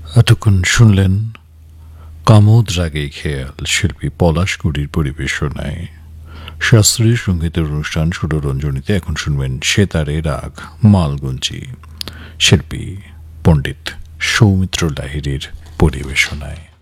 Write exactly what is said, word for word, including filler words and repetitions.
এতক্ষণ শুনলেন কামোদ রাগে খেয়াল শিল্পী পলাশকুড়ির পরিবেশনায়। শাস্ত্রীয় সঙ্গীতের অনুষ্ঠান সুররঞ্জনীতে এখন শুনবেন সেতারে রাগ মালগুঞ্জি, শিল্পী পণ্ডিত সৌমিত্র লাহিড়ীর পরিবেশনায়।